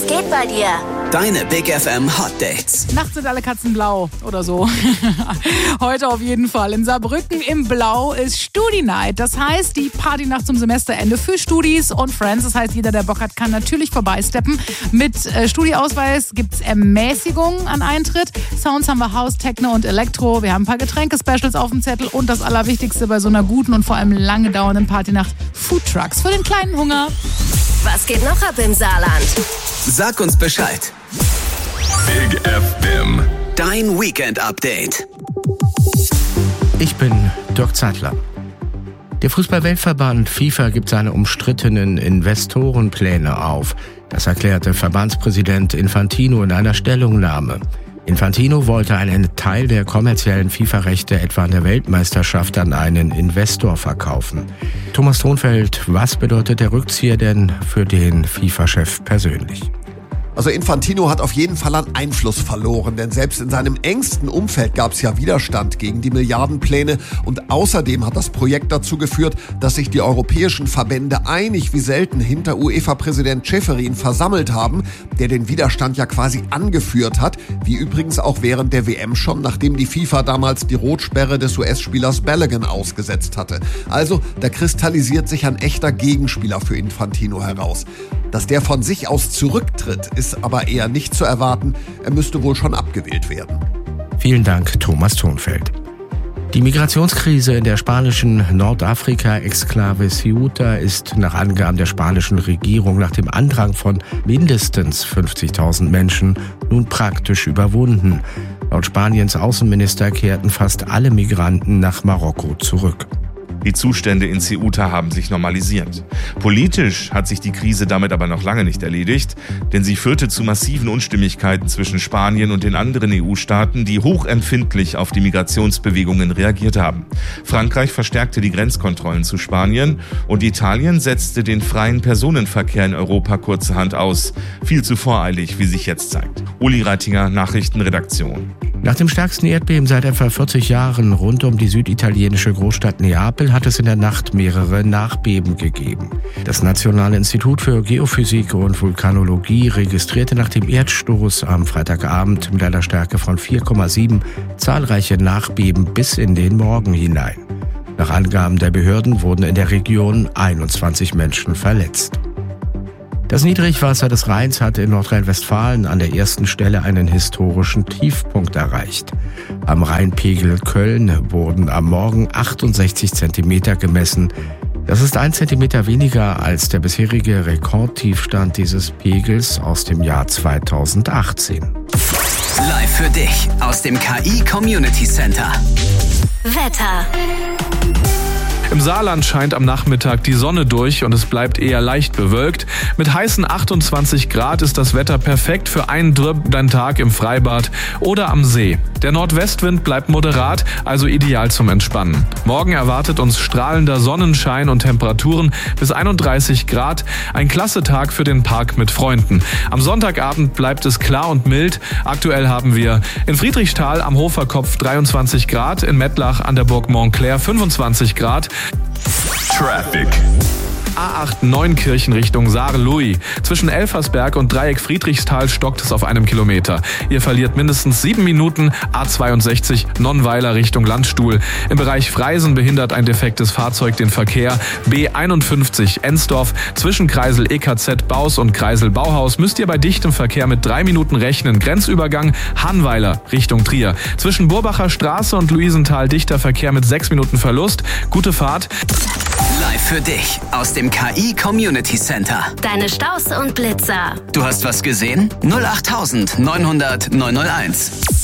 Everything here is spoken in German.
geht bei dir? Deine Big FM Hot Dates. Nachts sind alle Katzen blau oder so. Heute auf jeden Fall. In Saarbrücken im Blau ist Studi-Night. Das heißt, die Partynacht zum Semesterende für Studis und Friends. Das heißt, jeder, der Bock hat, kann natürlich vorbeisteppen. Mit Studi-Ausweis gibt's Ermäßigungen an Eintritt. Sounds haben wir House, Techno und Elektro. Wir haben ein paar Getränke-Specials auf dem Zettel. Und das Allerwichtigste bei so einer guten und vor allem lange dauernden Partynacht: Foodtrucks für den kleinen Hunger. Was geht noch ab im Saarland? Sag uns Bescheid. Big FM. Dein Weekend-Update. Ich bin Dirk Zeitler. Der Fußball-Weltverband FIFA gibt seine umstrittenen Investorenpläne auf. Das erklärte Verbandspräsident Infantino in einer Stellungnahme. Infantino wollte einen Teil der kommerziellen FIFA-Rechte etwa an der Weltmeisterschaft an einen Investor verkaufen. Thomas Thonfeld, was bedeutet der Rückzieher denn für den FIFA-Chef persönlich? Also Infantino hat auf jeden Fall an Einfluss verloren, denn selbst in seinem engsten Umfeld gab es ja Widerstand gegen die Milliardenpläne und außerdem hat das Projekt dazu geführt, dass sich die europäischen Verbände einig wie selten hinter UEFA-Präsident Ceferin versammelt haben, der den Widerstand ja quasi angeführt hat, wie übrigens auch während der WM schon, nachdem die FIFA damals die Rotsperre des US-Spielers Balogun ausgesetzt hatte. Also da kristallisiert sich ein echter Gegenspieler für Infantino heraus. Dass der von sich aus zurücktritt, ist aber eher nicht zu erwarten. Er müsste wohl schon abgewählt werden. Vielen Dank, Thomas Thonfeld. Die Migrationskrise in der spanischen Nordafrika-Exklave Ceuta ist nach Angaben der spanischen Regierung nach dem Andrang von mindestens 50.000 Menschen nun praktisch überwunden. Laut Spaniens Außenminister kehrten fast alle Migranten nach Marokko zurück. Die Zustände in Ceuta haben sich normalisiert. Politisch hat sich die Krise damit aber noch lange nicht erledigt, denn sie führte zu massiven Unstimmigkeiten zwischen Spanien und den anderen EU-Staaten, die hochempfindlich auf die Migrationsbewegungen reagiert haben. Frankreich verstärkte die Grenzkontrollen zu Spanien und Italien setzte den freien Personenverkehr in Europa kurzerhand aus. Viel zu voreilig, wie sich jetzt zeigt. Uli Reitinger, Nachrichtenredaktion. Nach dem stärksten Erdbeben seit etwa 40 Jahren rund um die süditalienische Großstadt Neapel hat es in der Nacht mehrere Nachbeben gegeben. Das Nationale Institut für Geophysik und Vulkanologie registrierte nach dem Erdstoß am Freitagabend mit einer Stärke von 4,7 zahlreiche Nachbeben bis in den Morgen hinein. Nach Angaben der Behörden wurden in der Region 21 Menschen verletzt. Das Niedrigwasser des Rheins hat in Nordrhein-Westfalen an der ersten Stelle einen historischen Tiefpunkt erreicht. Am Rheinpegel Köln wurden am Morgen 68 Zentimeter gemessen. Das ist 1 Zentimeter weniger als der bisherige Rekordtiefstand dieses Pegels aus dem Jahr 2018. Live für dich aus dem KI Community Center. Wetter. Im Saarland scheint am Nachmittag die Sonne durch und es bleibt eher leicht bewölkt. Mit heißen 28 Grad ist das Wetter perfekt für einen drückenden Tag im Freibad oder am See. Der Nordwestwind bleibt moderat, also ideal zum Entspannen. Morgen erwartet uns strahlender Sonnenschein und Temperaturen bis 31 Grad. Ein klasse Tag für den Park mit Freunden. Am Sonntagabend bleibt es klar und mild. Aktuell haben wir in Friedrichsthal am Hoferkopf 23 Grad, in Mettlach an der Burg Montclair 25 Grad. Traffic. A8 Neunkirchen Richtung Saar-Louis. Zwischen Elfersberg und Dreieck Friedrichsthal stockt es auf 1 Kilometer. Ihr verliert mindestens 7 Minuten. A62 Nonnweiler Richtung Landstuhl. Im Bereich Freisen behindert ein defektes Fahrzeug den Verkehr. B51 Ensdorf. Zwischen Kreisel EKZ Baus und Kreisel Bauhaus müsst ihr bei dichtem Verkehr mit 3 Minuten rechnen. Grenzübergang Hannweiler Richtung Trier. Zwischen Burbacher Straße und Luisenthal dichter Verkehr mit 6 Minuten Verlust. Gute Fahrt. Live für dich aus dem KI Community Center. Deine Staus und Blitzer. Du hast was gesehen? 08900 901.